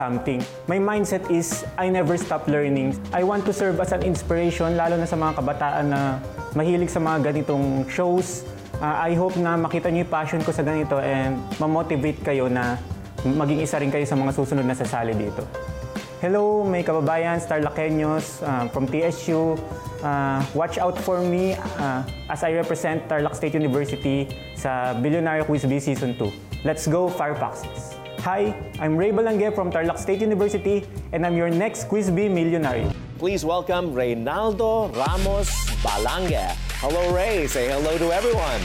something. My mindset is I never stop learning. I want to serve as an inspiration lalo na sa mga kabataan na mahilig sa mga ganitong shows. I hope na makita niyo yung passion ko sa ganito and ma-motivate kayo na maging isa rin kayo sa mga susunod na sasali dito. Hello, may kababayan, Tarlaceños from TSU. Watch out for me as I represent Tarlac State University sa Billionaire Quiz Bee Season 2. Let's go, Firefoxes! Hi, I'm Ray Balangue from Tarlac State University and I'm your next Quiz Bee millionaire. Please welcome Reynaldo Ramos Balangue. Hello, Ray. Say hello to everyone.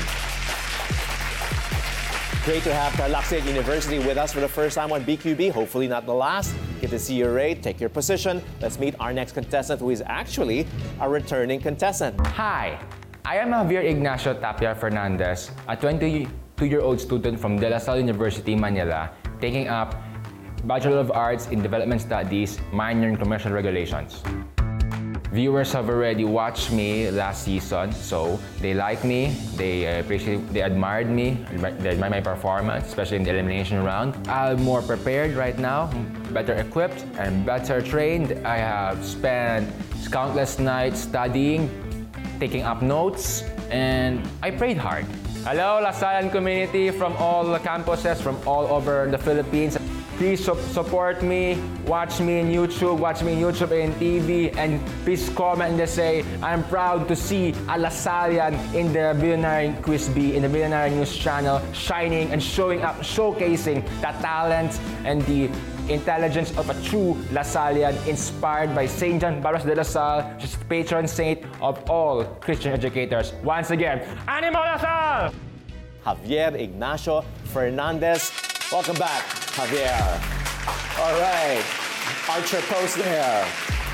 Great to have Tarlac State University with us for the first time on BQB. Hopefully not the last. Good to see you, Ray. Take your position. Let's meet our next contestant, who is actually a returning contestant. Hi, I am Javier Ignacio Tapia Fernandez, a 22-year-old student from De La Salle University, Manila, taking up Bachelor of Arts in Development Studies, minor in Commercial Regulations. Viewers have already watched me last season, so they like me, they admired me, they admire my performance, especially in the elimination round. I'm more prepared right now, better equipped and better trained. I have spent countless nights studying, taking up notes, and I prayed hard. Hello, Lasallian community from all the campuses, from all over the Philippines. Please support me, watch me in YouTube and TV, and please comment and just say, I'm proud to see a Lasallian in the Billionaire Quiz Bee, in the Billionaire News Channel, shining and showing up, showcasing the talent and the intelligence of a true Lasallian, inspired by St. John Barros de La Salle, which is the patron saint of all Christian educators. Once again, Animo La Salle! Javier Ignacio Fernandez. Welcome back, Javier. All right, Archer Post there.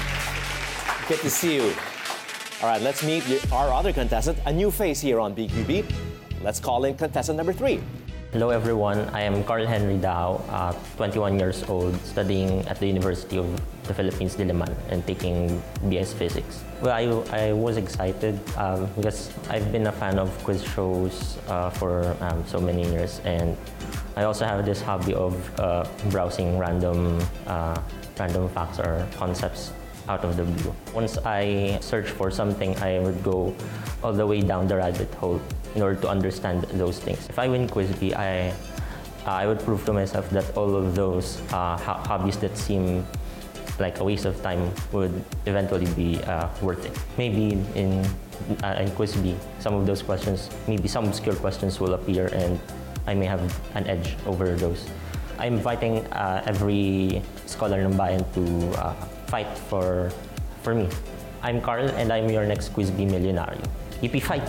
Good to see you. All right, let's meet our other contestant, a new face here on BQB. Let's call in contestant number 3. Hello everyone, I am Carl Henry Dao, 21 years old, studying at the University of the Philippines, Diliman, and taking BS Physics. Well, I was excited because I've been a fan of quiz shows for so many years, and I also have this hobby of browsing random facts or concepts out of the blue. Once I search for something, I would go all the way down the rabbit hole in order to understand those things. If I win Quiz Bee, I would prove to myself that all of those hobbies that seem like a waste of time would eventually be worth it. Maybe in Quiz Bee, some of those questions, maybe some obscure questions will appear and I may have an edge over those. I'm inviting every scholar ng bayan to fight for me. I'm Carl and I'm your next Quiz Bee millionaire. Yippee fight!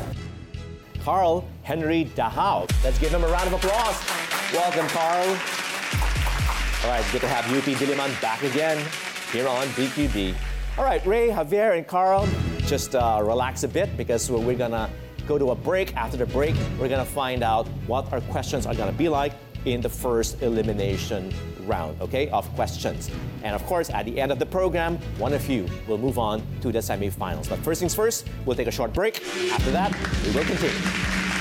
Carl Henry Dahao. Let's give him a round of applause. Welcome, Carl. All right, good to have UP Diliman back again here on BQB. All right, Ray, Javier, and Carl, just relax a bit because we're gonna go to a break. After the break, we're gonna find out what our questions are gonna be like in the first elimination round, okay, of questions. And of course, at the end of the program, one of you will move on to the semifinals. But first things first, we'll take a short break. After that, we will continue.